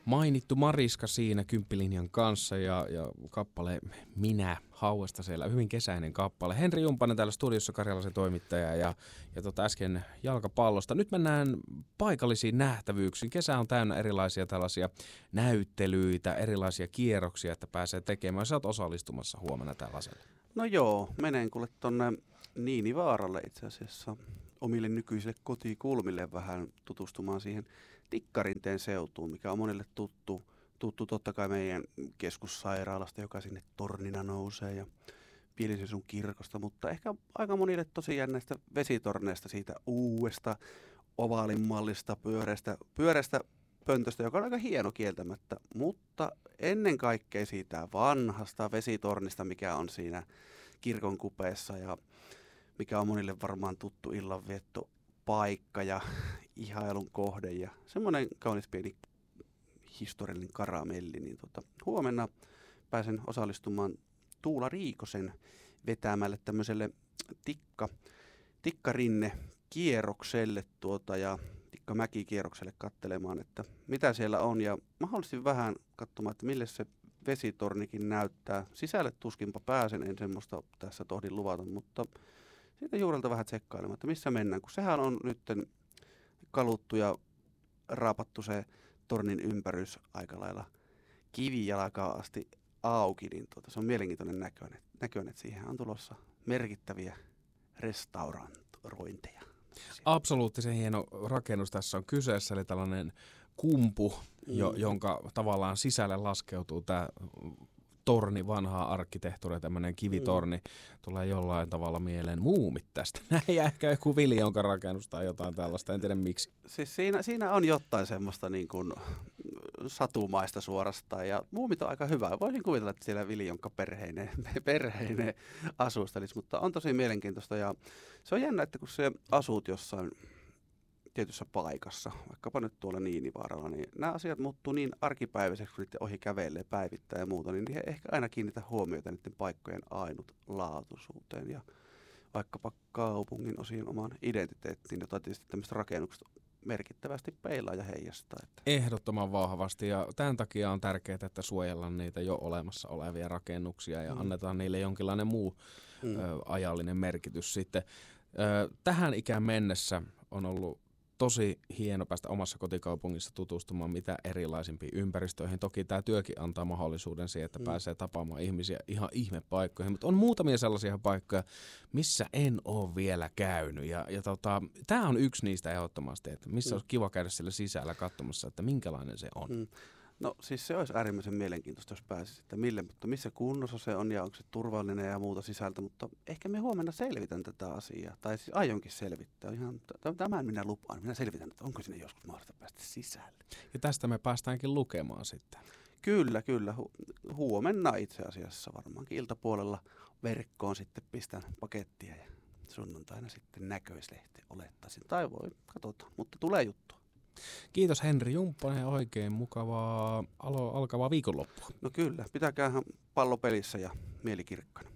mainittu Mariska siinä Kymppilinjan kanssa ja kappale Minä Hauesta siellä, hyvin kesäinen kappale. Henri Jumpanen täällä studiossa, Karjalaisen toimittaja ja äsken jalkapallosta. Nyt mennään paikallisiin nähtävyyksiin. Kesä on täynnä erilaisia tällaisia näyttelyitä, erilaisia kierroksia, että pääsee tekemään. Sä oot osallistumassa huomenna tällaiselle. No joo, menen kuule tonne Niinivaaralle itse asiassa omille nykyisille kotikulmille vähän tutustumaan siihen Tikkarinteen seutuun, mikä on monille tuttu totta kai meidän keskussairaalasta, joka sinne tornina nousee ja Pielisensuun kirkosta, mutta ehkä aika monille tosi jännäistä vesitorneista, siitä uudesta ovaalimallista pyöreästä pöntöstä, joka on aika hieno kieltämättä, mutta ennen kaikkea siitä vanhasta vesitornista, mikä on siinä kirkon kupeessa ja mikä on monille varmaan tuttu illanviettopaikka ja ihailun kohde ja semmoinen kaunis pieni historiallinen karamelli, niin huomenna pääsen osallistumaan Tuula Riikosen vetämälle tämmöiselle tikkarinne-kierrokselle ja Tikkamäki-kierrokselle katselemaan, että mitä siellä on ja mahdollisesti vähän katsomaan, että mille se vesitornikin näyttää. Sisälle tuskinpa pääsen, en semmoista tässä tohdin luvata, mutta siitä juurelta vähän tsekkailemaan, että missä mennään, kun sehän on nyt kaluttu ja raapattu se tornin ympärys aika lailla kivijalkaan asti auki, niin se on mielenkiintoinen näköinen, että siihen on tulossa merkittäviä restaurointeja. Absoluuttisen hieno rakennus tässä on kyseessä, eli tällainen kumpu, jonka tavallaan sisälle laskeutuu tämä torni, vanhaa arkkitehtuuria, tämmöinen kivitorni, tulee jollain tavalla mieleen muumit tästä. Näin ehkä joku Viljonkan rakennus tai jotain tällaista, en tiedä miksi. Siis siinä on jotain semmoista niin kuin satumaista suorastaan ja muumit on aika hyvä. Voisin kuvitella, että siellä Viljonka perheinen asustelisi, mutta on tosi mielenkiintoista ja se on jännä, että kun se asut jossain tietyssä paikassa, vaikkapa nyt tuolla Niinivaaralla, niin nämä asiat muuttuu niin arkipäiväiseksi, kun niiden ohi kävelee päivittäin ja muuta, niin he ehkä aina kiinnitä huomiota niiden paikkojen ainutlaatuisuuteen ja vaikkapa kaupungin osien omaan identiteettiin, jota tietysti tämmöiset rakennukset merkittävästi peilaa ja heijastaa. Ehdottoman vahvasti ja tämän takia on tärkeää, että suojellaan niitä jo olemassa olevia rakennuksia ja annetaan niille jonkinlainen muu ajallinen merkitys sitten. Tähän ikään mennessä on ollut tosi hieno päästä omassa kotikaupungissa tutustumaan mitä erilaisimpiin ympäristöihin. Toki tämä työkin antaa mahdollisuuden siihen, että pääsee tapaamaan ihmisiä ihan ihmepaikkoihin, mutta on muutamia sellaisia paikkoja, missä en ole vielä käynyt. Tämä on yksi niistä ehdottomasti, että missä olisi kiva käydä siellä sisällä katsomassa, että minkälainen se on. No siis se olisi äärimmäisen mielenkiintoista, jos pääsisi, että mutta missä kunnossa se on ja onko se turvallinen ja muuta sisältä, mutta ehkä me huomenna selvitän tätä asiaa, tai siis aionkin selvittää. Tämän minä lupaan, minä selvitän, että onko sinne joskus mahdollista päästä sisälle. Ja tästä me päästäänkin lukemaan sitten. Kyllä. Huomenna itse asiassa varmaankin iltapuolella verkkoon sitten pistän pakettia ja sunnuntaina sitten näköislehti olettaisin. Tai voi, katsotaan, mutta tulee juttua. Kiitos Henri Jumpanen, oikein mukavaa alkavaa viikonloppua. No kyllä, pitäkäähän pallo pelissä ja mieli kirkkana.